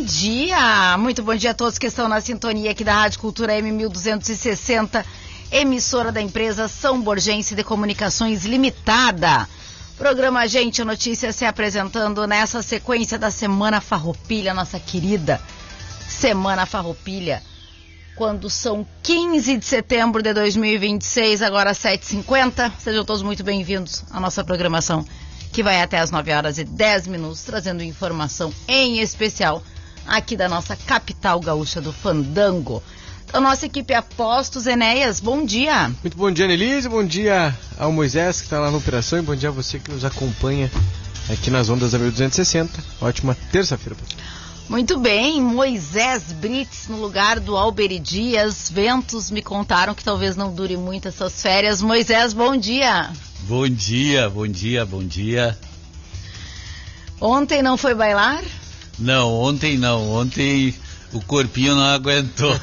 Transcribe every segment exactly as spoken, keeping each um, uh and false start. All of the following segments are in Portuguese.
dia, muito bom dia a todos que estão na sintonia aqui da Rádio Cultura M mil duzentos e sessenta, emissora da empresa São Borgense de Comunicações Limitada. Programa Gente Notícia se apresentando nessa sequência da Semana Farroupilha, nossa querida Semana Farroupilha, quando são quinze de setembro de dois mil e vinte e seis, agora sete e cinquenta. Sejam todos muito bem-vindos à nossa programação, que vai até as nove horas e dez minutos, trazendo informação em especial aqui da nossa capital gaúcha do Fandango. Então, nossa equipe Apostos, Enéas, bom dia. Muito bom dia, Nelise, bom dia ao Moisés, que está lá na operação, e bom dia a você que nos acompanha aqui nas ondas da mil duzentos e sessenta. Ótima terça-feira para você. Muito bem, Moisés Brits no lugar do Alberi Dias. Ventos me contaram que talvez não dure muito essas férias. Moisés, bom dia. Bom dia, bom dia, bom dia. Ontem não foi bailar? Não, ontem não. Ontem o corpinho não aguentou.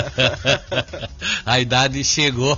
A idade chegou.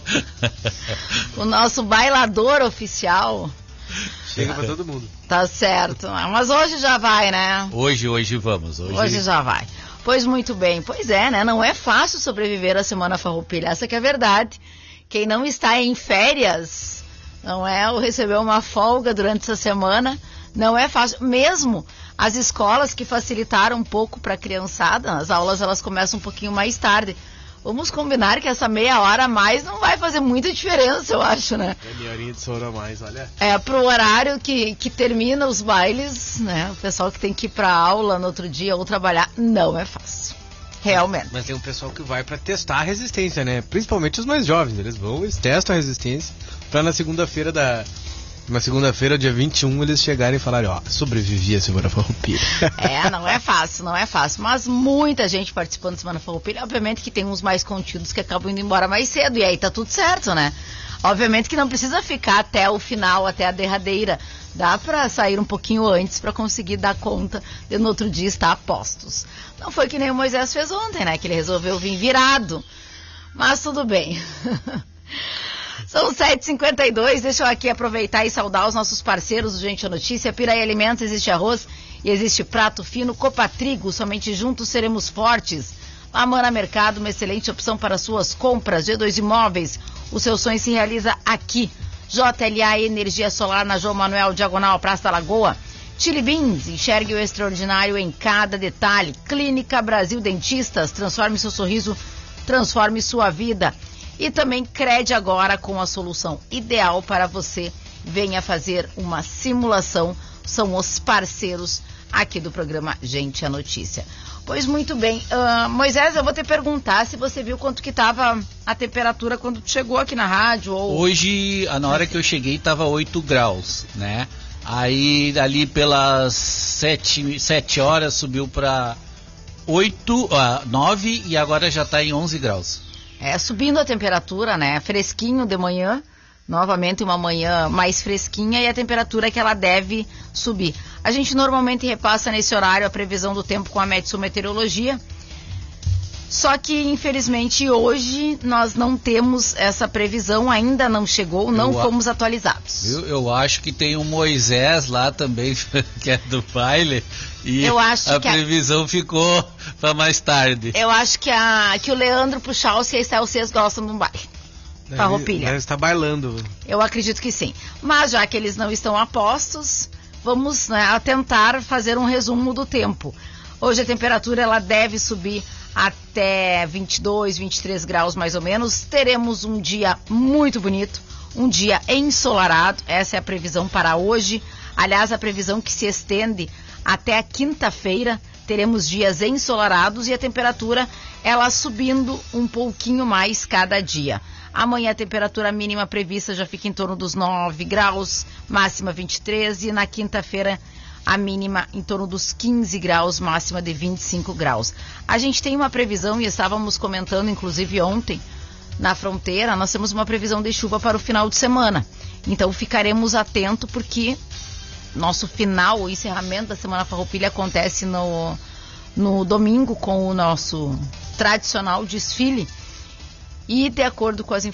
O nosso bailador oficial. Chega pra todo mundo. Tá certo. Mas hoje já vai, né? Hoje, hoje vamos. Hoje... hoje já vai. Pois muito bem. Pois é, né? Não é fácil sobreviver à Semana Farroupilha. Essa que é a verdade. Quem não está em férias, não é? Ou recebeu uma folga durante essa semana, não é fácil. Mesmo as escolas que facilitaram um pouco para a criançada, as aulas elas começam um pouquinho mais tarde. Vamos combinar que essa meia hora a mais não vai fazer muita diferença, eu acho, né? É meia horinha de sono a mais, olha. É, pro horário que, que termina os bailes, né? O pessoal que tem que ir pra aula no outro dia ou trabalhar, não é fácil. Realmente. Mas tem um pessoal que vai pra testar a resistência, né? Principalmente os mais jovens, eles vão, eles testam a resistência pra na segunda-feira da... Na segunda-feira, dia vinte e um, eles chegarem e falarem, ó, sobrevivi a Semana Farroupilha. É, não é fácil, não é fácil. Mas muita gente participando da Semana Farroupilha. Obviamente que tem uns mais contidos que acabam indo embora mais cedo. E aí tá tudo certo, né? Obviamente que não precisa ficar até o final, até a derradeira. Dá pra sair um pouquinho antes pra conseguir dar conta de no outro dia estar a postos. Não foi que nem o Moisés fez ontem, né? Que ele resolveu vir virado. Mas tudo bem. São sete e cinquenta e dois, deixa eu aqui aproveitar e saudar os nossos parceiros do Gente a Notícia. Piraí Alimentos, existe arroz e existe prato fino. Copatrigo, somente juntos seremos fortes. Amana Mercado, uma excelente opção para suas compras. G dois Imóveis, o seu sonho se realiza aqui. J L A Energia Solar na João Manuel, diagonal Praça da Lagoa. Chili Beans, enxergue o extraordinário em cada detalhe. Clínica Brasil Dentistas, transforme seu sorriso, transforme sua vida. E também Crede Agora, com a solução ideal para você. Venha fazer uma simulação. São os parceiros aqui do programa Gente a Notícia. Pois muito bem. Uh, Moisés, eu vou te perguntar se você viu quanto que estava a temperatura quando tu chegou aqui na rádio. Ou... Hoje, na hora que eu cheguei, estava oito graus, né? Aí, ali pelas sete, sete horas, subiu para oito, nove e agora já está em onze graus. É, subindo a temperatura, né? Fresquinho de manhã, novamente uma manhã mais fresquinha e a temperatura que ela deve subir. A gente normalmente repassa nesse horário a previsão do tempo com a Metsu Meteorologia, só que infelizmente hoje nós não temos essa previsão, ainda não chegou, não eu, fomos atualizados. Eu, eu acho que tem um Moisés lá também, que é do baile, e eu acho a que previsão a... ficou para mais tarde. Eu acho que, a, que o Leandro Puchalski e a Estel Cias gostam de um baile. Farroupilha. Ele está bailando. Eu acredito que sim. Mas já que eles não estão a postos, vamos, né, tentar fazer um resumo do tempo. Hoje a temperatura ela deve subir até vinte e dois, vinte e três graus mais ou menos. Teremos um dia muito bonito, um dia ensolarado. Essa é a previsão para hoje. Aliás, a previsão que se estende até a quinta-feira. Teremos dias ensolarados e a temperatura ela subindo um pouquinho mais cada dia. Amanhã a temperatura mínima prevista já fica em torno dos nove graus, máxima vinte e três, e na quinta-feira a mínima em torno dos quinze graus, máxima de vinte e cinco graus. A gente tem uma previsão, e estávamos comentando inclusive ontem, na fronteira, nós temos uma previsão de chuva para o final de semana. Então ficaremos atentos, porque nosso final, o encerramento da Semana Farroupilha acontece no, no domingo com o nosso tradicional desfile. E de acordo com as informações